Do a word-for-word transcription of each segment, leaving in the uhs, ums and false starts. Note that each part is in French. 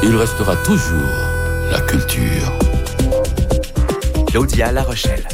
il restera toujours la culture. Claudia La Rochelle.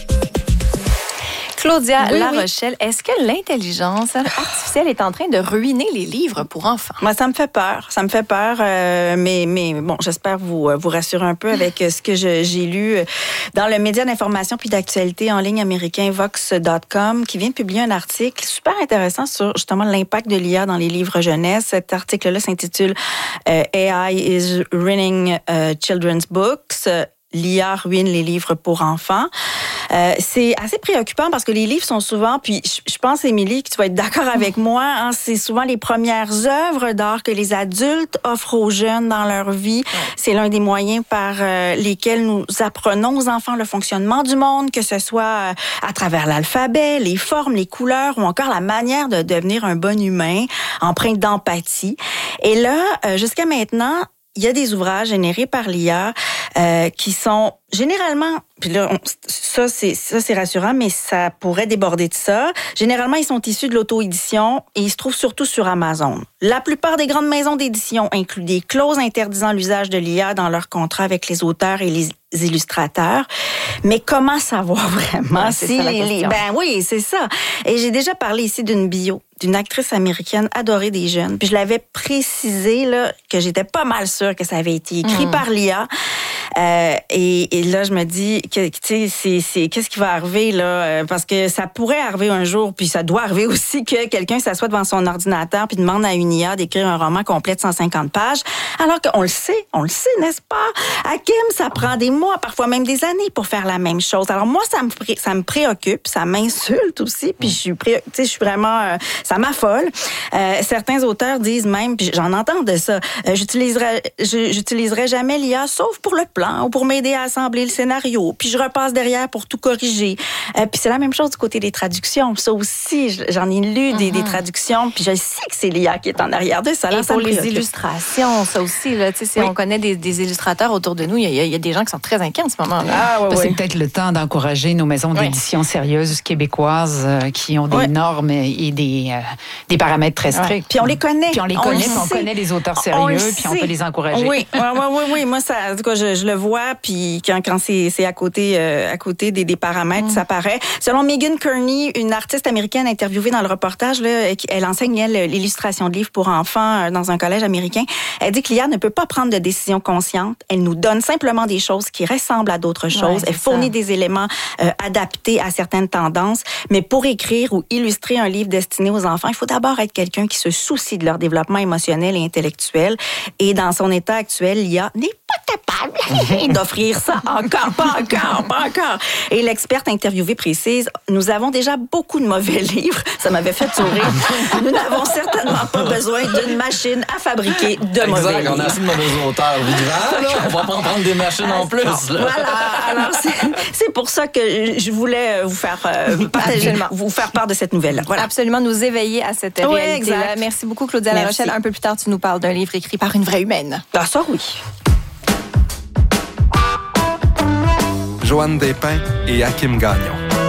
Claudia Oui, La oui. Rochelle, est-ce que l'intelligence artificielle est en train de ruiner les livres pour enfants? Moi, ça me fait peur. Ça me fait peur. Euh, mais, mais bon, j'espère vous, vous rassurer un peu avec ce que je, j'ai lu dans le média d'information puis d'actualité en ligne américain Vox dot com, qui vient de publier un article super intéressant sur justement l'impact de l'I A dans les livres jeunesse. Cet article-là s'intitule euh, A I is ruining uh, children's books. L'I A ruine les livres pour enfants. Euh, c'est assez préoccupant parce que les livres sont souvent, puis je, je pense, Émilie, que tu vas être d'accord avec moi, hein, c'est souvent les premières œuvres d'art que les adultes offrent aux jeunes dans leur vie. Ouais. C'est l'un des moyens par euh, lesquels nous apprenons aux enfants le fonctionnement du monde, que ce soit euh, à travers l'alphabet, les formes, les couleurs ou encore la manière de devenir un bon humain, empreint d'empathie. Et là, euh, jusqu'à maintenant, il y a des ouvrages générés par l'I A euh, qui sont généralement, puis là, on, ça, c'est, ça, c'est rassurant, mais ça pourrait déborder de ça. Généralement, ils sont issus de l'auto-édition et ils se trouvent surtout sur Amazon. La plupart des grandes maisons d'édition incluent des clauses interdisant l'usage de l'I A dans leurs contrats avec les auteurs et les illustrateurs. Mais comment savoir vraiment ouais, si c'est ça, les, les... Ben oui, c'est ça. Et j'ai déjà parlé ici d'une bio d'une actrice américaine adorée des jeunes. Puis je l'avais précisé là, que j'étais pas mal sûre que ça avait été écrit mmh. par l'I A. Euh, et, et là, je me dis, que, tu sais, c'est, c'est, qu'est-ce qui va arriver là? Parce que ça pourrait arriver un jour, puis ça doit arriver aussi que quelqu'un s'assoit devant son ordinateur puis demande à une I A d'écrire un roman complet de cent cinquante pages, alors qu'on le sait, on le sait, n'est-ce pas? Hakim, ça prend des mois, parfois même des années pour faire la même chose. Alors moi, ça me, ça me préoccupe, ça m'insulte aussi, puis je suis, pré... tu sais, je suis vraiment, euh, ça m'affole. Euh, certains auteurs disent même, puis j'en entends de ça, euh, j'utiliserai, j'utiliserai jamais l'I A sauf pour le plan ou pour m'aider à assembler le scénario, puis je repasse derrière pour tout corriger. Euh, puis c'est la même chose du côté des traductions. Ça aussi, j'en ai lu des, mm-hmm. des traductions, puis je sais que c'est l'I A qui est en arrière de ça. Et là, pour ça les illustrations, ça aussi, là, tu sais, oui. on connaît des, des illustrateurs autour de nous, il y, a, il y a des gens qui sont très inquiets en ce moment-là. Ah, ouais, c'est ouais. peut-être le temps d'encourager nos maisons d'édition ouais. sérieuses québécoises euh, qui ont des ouais. normes et des, euh, des paramètres très stricts. Ouais. Puis on les connaît. Puis on les on connaît, puis on connaît les auteurs sérieux, on puis on peut les encourager. Oui, oui, oui, oui, oui. Moi, ça, en tout cas, je, je le vois, puis quand, quand c'est, c'est à côté, euh, à côté des, des paramètres, mm. ça paraît. Selon Megan Kearney, une artiste américaine interviewée dans le reportage, là, elle enseigne elle, l'illustration de livres pour enfants dans un collège américain. Elle dit que l'I A ne peut pas prendre de décisions conscientes. Elle nous donne simplement des choses qui ressemblent à d'autres choses. Ouais, elle fournit ça. des éléments euh, adaptés à certaines tendances. Mais pour écrire ou illustrer un livre destiné aux enfants, il faut d'abord être quelqu'un qui se soucie de leur développement émotionnel et intellectuel. Et dans son état actuel, l'I A n'est pas capable d'offrir ça encore, pas encore, pas encore. Et l'experte interviewée précise, nous avons déjà beaucoup de mauvais livres. Ça m'avait fait sourire. Nous n'avons certainement pas besoin d'une machine à fabriquer de exact, mauvais livres. On a assez de mauvais auteurs vivants. On va pas en prendre des machines en plus. Là. Voilà. Alors, c'est, c'est pour ça que je voulais vous faire euh, partager, vous faire part de cette nouvelle-là. Voilà. Absolument, nous éveiller à cette oui, réalité-là. exact. Merci beaucoup, Claudia La Rochelle. Un peu plus tard, tu nous parles d'un livre écrit par une vraie humaine. Ah, ça, oui. Joanne Despins et Hakim Gagnon.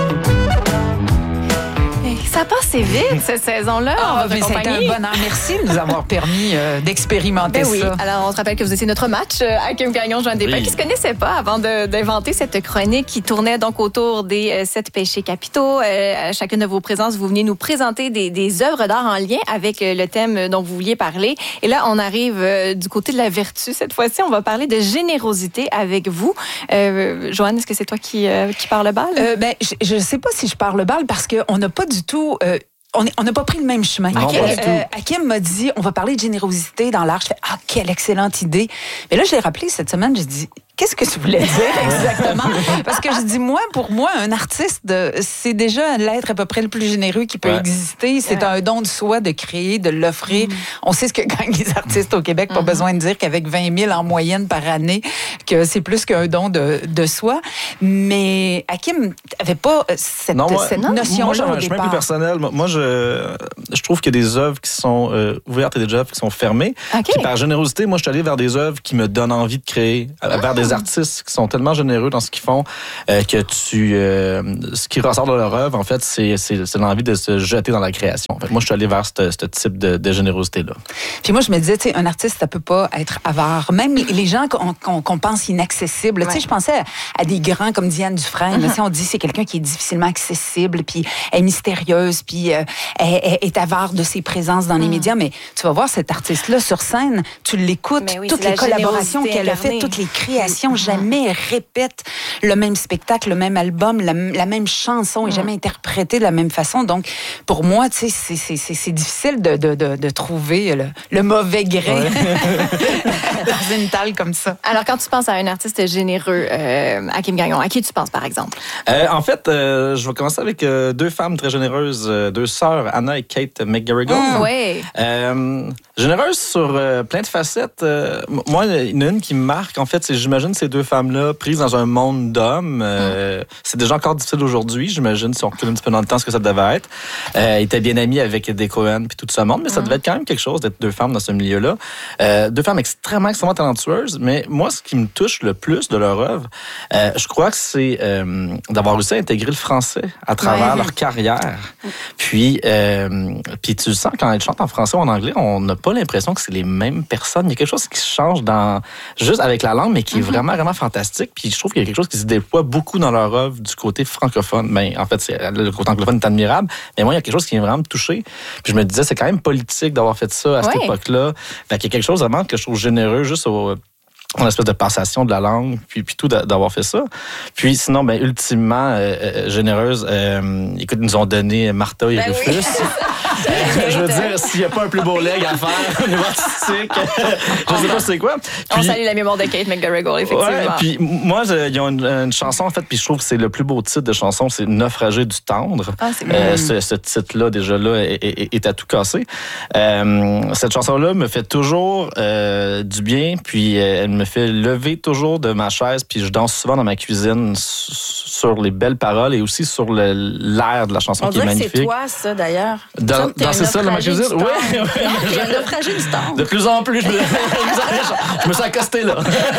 Ça passe vite, cette saison-là. Oh, mais c'était un bonheur. Merci de nous avoir permis euh, d'expérimenter ben oui. ça. Alors, on se rappelle que vous étiez notre match, euh, Hakim Gagnon, Joanne Despins, oui. qui ne se connaissait pas avant de, d'inventer cette chronique qui tournait donc autour des euh, sept péchés capitaux. Euh, à chacune de vos présences, vous venez nous présenter des, des œuvres d'art en lien avec euh, le thème dont vous vouliez parler. Et là, on arrive euh, du côté de la vertu. Cette fois-ci, on va parler de générosité avec vous. Euh, Joanne, est-ce que c'est toi qui, euh, qui parle le bal? Euh, ben, je ne sais pas si je parle le bal parce qu'on n'a pas du tout... Euh, on n'a pas pris le même chemin. Non, okay. euh, Hakim m'a dit, on va parler de générosité dans l'art. Je fais, ah, quelle excellente idée. Mais là, je l'ai rappelé cette semaine, j'ai dit, qu'est-ce que tu voulais dire exactement? Parce que je dis, moi, pour moi, un artiste, de, c'est déjà l'être à peu près le plus généreux qui peut ouais. exister. C'est ouais. un don de soi de créer, de l'offrir. Mm. On sait ce que gagnent les artistes au Québec. Pas mm-hmm. besoin de dire qu'avec vingt mille en moyenne par année, que c'est plus qu'un don de, de soi. Mais Hakim n'avait pas cette, non, moi, cette notion-là. Moi, j'ai un chemin plus personnel. Moi, je, je trouve qu'il y a des œuvres qui sont euh, ouvertes et des œuvres qui sont fermées. Okay. Puis par générosité, moi, je suis allé vers des œuvres qui me donnent envie de créer, vers des des artistes qui sont tellement généreux dans ce qu'ils font euh, que tu, euh, ce qui ressort de leur œuvre, en fait, c'est, c'est, c'est l'envie de se jeter dans la création. En fait, moi, je suis allé vers ce, ce type de, de générosité-là. Puis moi, je me disais, tu sais, un artiste, ça peut pas être avare. Même les gens qu'on, qu'on, qu'on pense inaccessibles. Ouais. Tu sais, je pensais à, à des grands comme Diane Dufresne. Uh-huh. On dit c'est quelqu'un qui est difficilement accessible, puis elle est mystérieuse, puis euh, elle, elle est avare de ses présences dans les uh-huh. médias. Mais tu vas voir cet artiste-là sur scène, tu l'écoutes, oui, toutes les collaborations qu'elle a faites, toutes les créations, uh-huh. jamais elle répète le même spectacle, le même album, la, la même chanson, uh-huh. et jamais interprétée de la même façon. Donc, pour moi, tu sais, c'est, c'est, c'est, c'est difficile de, de, de, de trouver le, le mauvais gré ouais. dans une talle comme ça. Alors, quand tu penses à un artiste généreux, euh, Hakim Gagnon, à qui tu penses, par exemple? Euh, en fait, euh, je vais commencer avec euh, deux femmes très généreuses, euh, deux sœurs, Anna et Kate McGarrigle. Mmh, oui. Euh, généreuses sur euh, plein de facettes. Euh, moi, il y en a une qui me marque, en fait, c'est, j'imagine, ces deux femmes-là prises dans un monde d'hommes. Euh, mmh. C'est déjà encore difficile aujourd'hui, j'imagine, si on recule un petit peu dans le temps, ce que ça devait être. Euh, étaient bien amies avec des Cohen puis tout ce monde, mais ça devait être quand même quelque chose d'être deux femmes dans ce milieu-là. Euh, deux femmes extrêmement, extrêmement talentueuses, mais moi, ce qui me touche le plus de leur œuvre, euh, je crois que c'est euh, d'avoir réussi à intégrer le français à travers ouais. leur carrière. Puis, euh, puis tu sens, quand elles chantent en français ou en anglais, on n'a pas l'impression que c'est les mêmes personnes. Il y a quelque chose qui change dans, juste avec la langue, mais qui est mm-hmm. vraiment, vraiment fantastique. Puis je trouve qu'il y a quelque chose qui se déploie beaucoup dans leur œuvre du côté francophone. Ben, en fait, c'est, le côté anglophone est admirable, mais moi, il y a quelque chose qui vient vraiment me toucher. Puis je me disais, c'est quand même politique d'avoir fait ça à cette ouais. époque-là. Fait qu'il y a quelque chose vraiment que je trouve généreux, juste au... une espèce de passation de la langue, puis, puis tout d'avoir fait ça. Puis sinon, ben ultimement, euh, euh, généreuse, euh, écoute, ils nous ont donné Martha et ben Rufus. Oui. Je veux dire, s'il n'y a pas un plus beau leg à faire au niveau artistique, je sais pas c'est quoi. Puis, on salue la mémoire de Kate McGarrigle, effectivement. Ouais, puis moi, ils ont une, une chanson, en fait, puis je trouve que c'est le plus beau titre de chanson, c'est Naufragé du tendre. Ah, c'est euh, ce, ce titre-là, déjà là, est, est, est à tout casser. Euh, cette chanson-là me fait toujours euh, du bien, puis euh, elle me fait lever toujours de ma chaise, puis je danse souvent dans ma cuisine sur les belles paroles et aussi sur le, l'air de la chanson on qui est magnifique. C'est toi, ça, d'ailleurs. Dans, danser ça dans ma cuisine? Oui, oui. J'ai un naufragé du temps. De plus en plus, je me, je me suis accosté là.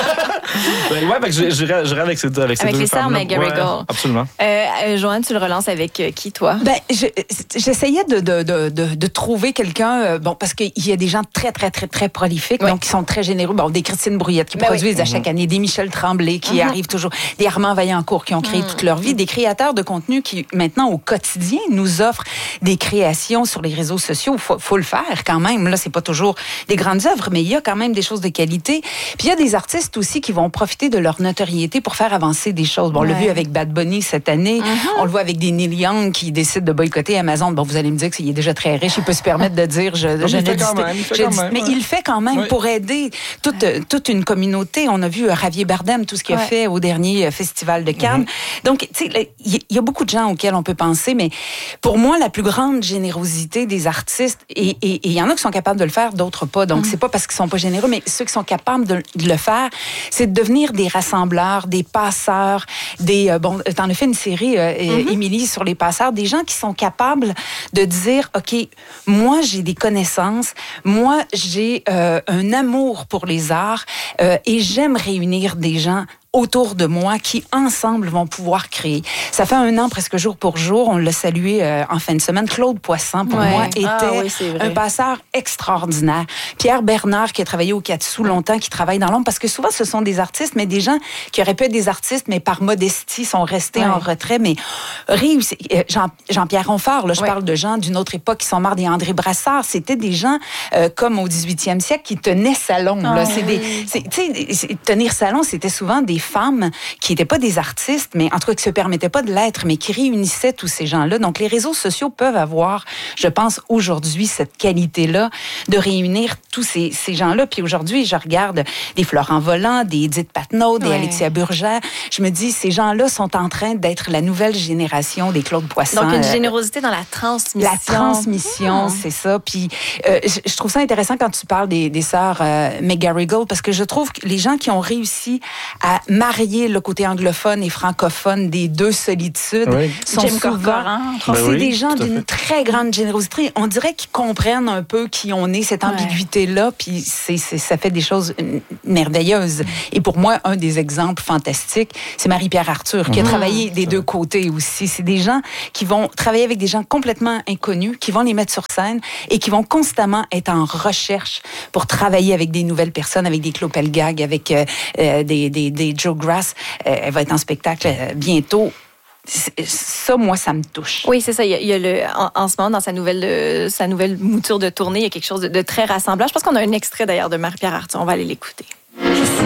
Oui, fait que j'irai, j'irai avec ces deux, avec ces avec deux les sœurs McGarrigle. Ouais, absolument. Euh, euh, Joanne, tu le relances avec euh, qui, toi? Ben, je, j'essayais de, de, de, de, de trouver quelqu'un, euh, bon, parce qu'il y a des gens très, très, très, très prolifiques, oui. donc qui sont très généreux. Bon, des Christine Brouillette qui ben produisent oui. à chaque année, des Michel Tremblay qui mm-hmm. arrivent toujours, des Armand Vaillancourt qui ont créé mm-hmm. toute leur vie, des créateurs de contenu qui, maintenant, au quotidien, nous offrent des créations sur les réseaux sociaux. Il faut, faut le faire quand même. Là, c'est pas toujours des grandes œuvres, mais il y a quand même des choses de qualité. Puis il y a des artistes aussi qui vont profiter de leur notoriété pour faire avancer des choses. Bon, on ouais. l'a vu avec Bad Bunny cette année. Mm-hmm. On le voit avec des Neil Young qui décident de boycotter Amazon. Bon, vous allez me dire qu'il est déjà très riche. Il peut se permettre de dire... Je, non, je il, fait quand même, il fait quand même. Mais ouais. il le fait quand même ouais. pour aider toute, toute une communauté. On a vu Javier Bardem, tout ce qu'il ouais. a fait au dernier Festival de Cannes. Mm-hmm. Donc, tu sais, il y a beaucoup de gens auxquels on peut penser, mais pour moi, la plus grande générosité des artistes, et il y en a qui sont capables de le faire, d'autres pas. Donc, mm. c'est pas parce qu'ils sont pas généreux, mais ceux qui sont capables de, de le faire, c'est de devenir des rassembleurs, des passeurs, des... Euh, bon, t'en as fait une série, euh, mm-hmm. Émilie, sur les passeurs, des gens qui sont capables de dire, OK, moi, j'ai des connaissances, moi, j'ai euh, un amour pour les arts, euh, et j'aime réunir des gens autour de moi qui, ensemble, vont pouvoir créer. Ça fait un an, presque jour pour jour, on l'a salué euh, en fin de semaine. Claude Poisson, pour ouais. moi, était ah, oui, un passeur extraordinaire. Pierre Bernard, qui a travaillé au Quat'Sous longtemps, qui travaille dans l'ombre, parce que souvent, ce sont des artistes, mais des gens qui auraient pu être des artistes, mais par modestie, sont restés ouais. en retrait, mais réussi. Jean, Jean-Pierre Ronfort, là, je ouais. parle de gens d'une autre époque qui sont morts, des André Brassard, c'était des gens, euh, comme au dix-huitième siècle, qui tenaient salon. Oh, là. C'est oui. des, c'est, tu sais, tenir salon, c'était souvent des femmes qui n'étaient pas des artistes, mais en tout cas qui se permettaient pas de l'être, mais qui réunissaient tous ces gens-là. Donc, les réseaux sociaux peuvent avoir, je pense, aujourd'hui, cette qualité-là de réunir tous ces, ces gens-là. Puis aujourd'hui, je regarde des Florent Volant, des Edith Patnaud, des ouais. Alexia Burgère. Je me dis, ces gens-là sont en train d'être la nouvelle génération des Claude Poisson. Donc, une générosité dans la transmission. La transmission, mmh. c'est ça. Puis, euh, je, je trouve ça intéressant quand tu parles des, des sœurs euh, McGarrigle, parce que je trouve que les gens qui ont réussi à marier le côté anglophone et francophone des deux solitudes. Oui. Sont Jim souvent, Corcoran, Ben c'est oui, des gens tout à d'une fait. très grande générosité. On dirait qu'ils comprennent un peu qui on est, cette Ouais. ambiguïté-là, puis c'est, c'est, ça fait des choses euh, merveilleuses. Et pour moi, un des exemples fantastiques, c'est Marie-Pierre Arthur, qui a travaillé des deux côtés aussi. C'est des gens qui vont travailler avec des gens complètement inconnus, qui vont les mettre sur scène et qui vont constamment être en recherche pour travailler avec des nouvelles personnes, avec des Claude Pelgag, avec euh, euh, des, des, des Joe Grass. Euh, elle va être en spectacle euh, bientôt. Ça, moi, ça me touche. Oui, c'est ça. Il y a, il y a le, en, en ce moment, dans sa nouvelle, euh, sa nouvelle mouture de tournée, il y a quelque chose de, de très rassemblant. Je pense qu'on a un extrait d'ailleurs de Marie-Pierre Arthur. On va aller l'écouter.